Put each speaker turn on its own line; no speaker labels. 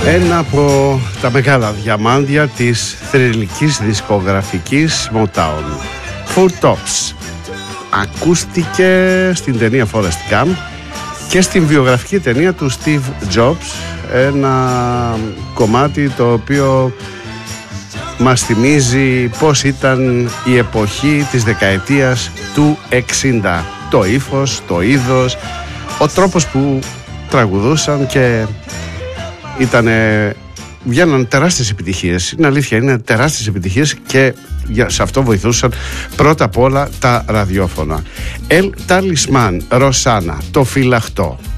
Ένα από τα μεγάλα διαμάντια της θρυλικής δισκογραφικής Motown, Four Tops. Ακούστηκε στην ταινία Forrest Gump και στην βιογραφική ταινία του Steve Jobs, ένα κομμάτι το οποίο μας θυμίζει πώς ήταν η εποχή της δεκαετίας του 60. Το ύφος, το είδος, ο τρόπος που τραγουδούσαν και βγαίναν τεράστιες επιτυχίες. Είναι αλήθεια, είναι τεράστιες επιτυχίες και σε αυτό βοηθούσαν πρώτα απ' όλα τα ραδιόφωνα. El Talisman, Rosanna, το φυλαχτό.